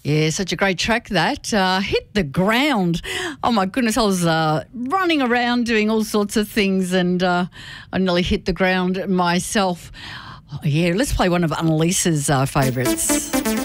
Yeah, such a great track that. Hit the ground. Oh, my goodness, I was running around doing all sorts of things and I nearly hit the ground myself. Oh, yeah, let's play one of Annalisa's favourites.